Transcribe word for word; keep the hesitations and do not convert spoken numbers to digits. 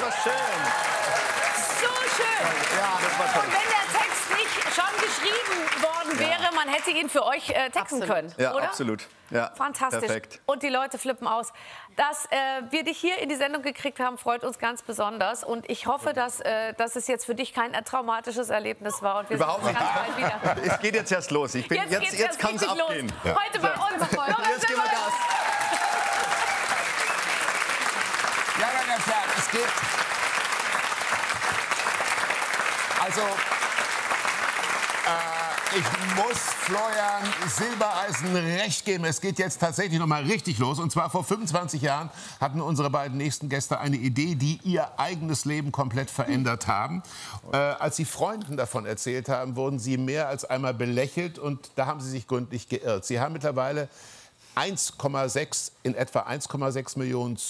war schön. So schön. Ja, das war toll. Und wenn der Text nicht schon geschrieben worden wäre, man hätte ihn für euch äh, texten Absolut. können, Ja, oder? absolut. Ja, Fantastisch. perfekt. Und die Leute flippen aus. Dass äh, wir dich hier in die Sendung gekriegt haben, freut uns ganz besonders. Und ich hoffe, dass, äh, dass es jetzt für dich kein traumatisches Erlebnis war. Und wir Überhaupt sehen uns nicht. ganz bald wieder. Es geht jetzt erst los. Ich bin, jetzt geht's jetzt, jetzt erst kann es richtig abgehen. los. Heute bei uns. Jetzt geben wir Gas. Ja, meine Herren, es geht. Also, äh, ich muss Florian Silbereisen recht geben. Es geht jetzt tatsächlich noch mal richtig los. Und zwar vor fünfundzwanzig Jahren hatten unsere beiden nächsten Gäste eine Idee, die ihr eigenes Leben komplett verändert haben. Äh, als sie Freunden davon erzählt haben, wurden sie mehr als einmal belächelt. Und da haben sie sich gründlich geirrt. Sie haben mittlerweile eins Komma sechs, in etwa eins Komma sechs Millionen